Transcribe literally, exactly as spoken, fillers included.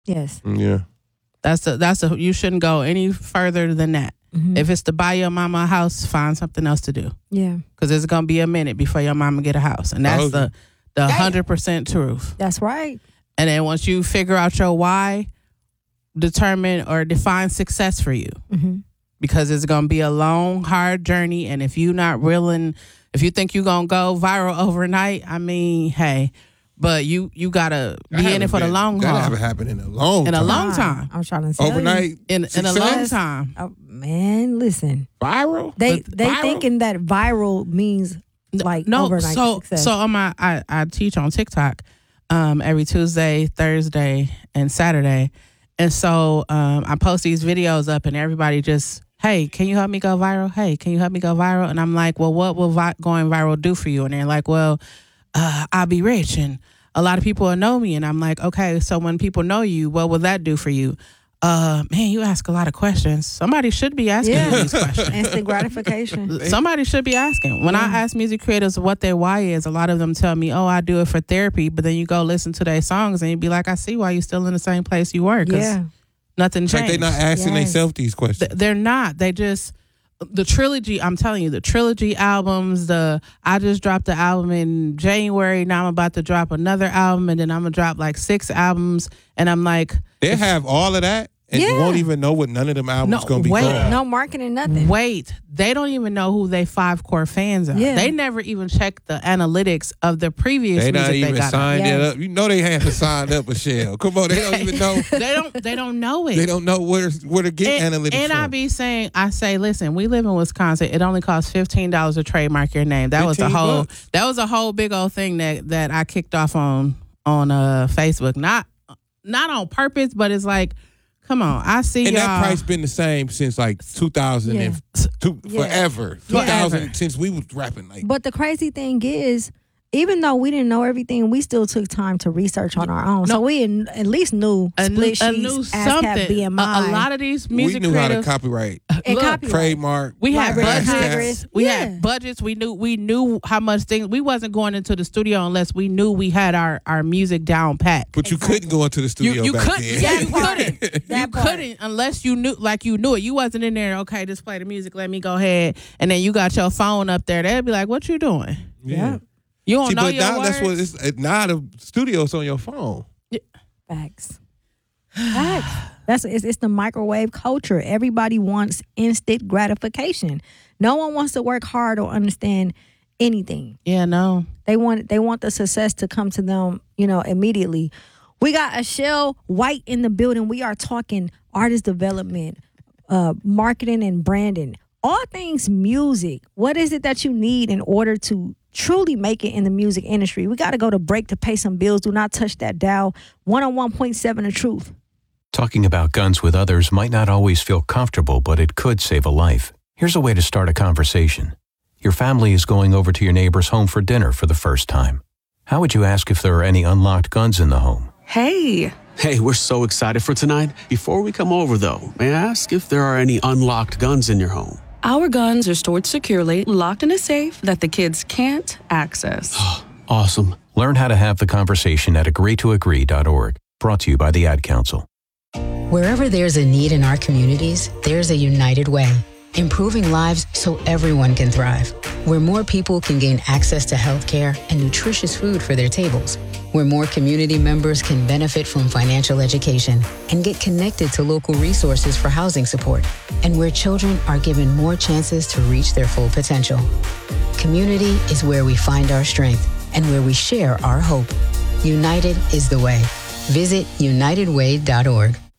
Yes. Yeah. That's a, that's a, you shouldn't go any further than that. Mm-hmm. If it's to buy your mama a house, find something else to do. Yeah. Because it's going to be a minute before your mama get a house. And that's the, the one hundred percent truth. That's right. And then once you figure out your why, determine or define success for you. Mm-hmm. Because it's going to be a long, hard journey. And if you're not willing, if you think you're going to go viral overnight, I mean, hey, but you you got to be in it for been, the long that haul. That haven't happened in a long in time. In a long time. I'm trying to say. Overnight? In, in a long time. Oh, man, listen. Viral? They But they viral? thinking that viral means like no, overnight so, success. So on my, I, I teach on TikTok um, every Tuesday, Thursday, and Saturday. And so um, I post these videos up and everybody just, hey, can you help me go viral? Hey, can you help me go viral? And I'm like, well, what will vi- going viral do for you? And they're like, well, uh, I'll be rich and a lot of people will know me. And I'm like, okay, so when people know you, what will that do for you? Uh, man, you ask a lot of questions. Somebody should be asking Yeah. you these questions. Instant gratification. Somebody should be asking. When Yeah. I ask music creators what their why is, a lot of them tell me, oh, I do it for therapy. But then you go listen to their songs and you be like, I see why you're still in the same place you were. 'Cause Yeah. nothing It's changed. like they're not asking Yes. themselves these questions. Th- They're not. They just, the trilogy, I'm telling you, the trilogy albums, the, I just dropped the album in January. Now I'm about to drop another album and then I'm going to drop like six albums. And I'm like, They have all of that, and you Yeah. won't even know what none of them albums No, going to be wait. called. No marketing, nothing. wait, they don't even know who they five core fans are. Yeah. They never even checked the analytics of the previous They music not even they got. signed Yes. it up. You know they haven't signed up, Michelle. Come on, they don't even know. they don't. They don't know it. They don't know where where to get and, analytics and from. I be saying, I say, listen, we live in Wisconsin. It only costs fifteen dollars to trademark your name. That was a fifteen whole. bucks. That was a whole big old thing that that I kicked off on on uh, Facebook. Not not on purpose, but it's like, come on, I see and y'all. that price been the same since like two thousand Yeah. and two, Yeah. forever. two thousand since we was rapping like. But the crazy thing is, even though we didn't know everything, we still took time to research on our own. So we in, at least knew a, split a sheets, new ASCAP, something. B M I. A, a lot of these we music knew how to creators. copyright, and Look, copyright. trademark. We had Library of budgets. Congress. We Yeah. had budgets. We knew we knew how much things. We wasn't going into the studio unless we knew we had our, our music down pat. But you couldn't go into the studio You, you back couldn't. then. Yeah, you That part. couldn't. That you part. couldn't unless you knew, like you knew it. You wasn't in there. Okay, just play the music. Let me go ahead. And then you got your phone up there. They'd be like, "What you doing? Yeah. You don't See, know but your now words." that's what it's it- now the studio's on your phone. Facts. Facts. That's it's, it's the microwave culture. Everybody wants instant gratification. No one wants to work hard or understand anything. Yeah, no. They want they want the success to come to them, you know, immediately. We got Ashell White in the building. We are talking artist development, uh, marketing and branding, all things music. What is it that you need in order to truly make it in the music industry? We got to go to break to pay some bills. Do not touch that dial. one oh one point seven The Truth. Talking about guns with others might not always feel comfortable, but it could save a life. Here's a way to start a conversation. Your family is going over to your neighbor's home for dinner for the first time. How would you ask if there are any unlocked guns in the home? Hey. Hey, we're so excited for tonight. Before we come over, though, may I ask if there are any unlocked guns in your home? Our guns are stored securely, locked in a safe that the kids can't access. Awesome. Learn how to have the conversation at agree to agree dot org. Brought to you by the Ad Council. Wherever there's a need in our communities, there's a United Way, improving lives so everyone can thrive. Where more people can gain access to healthcare and nutritious food for their tables. Where more community members can benefit from financial education and get connected to local resources for housing support. And where children are given more chances to reach their full potential. Community is where we find our strength and where we share our hope. United is the way. Visit united way dot org.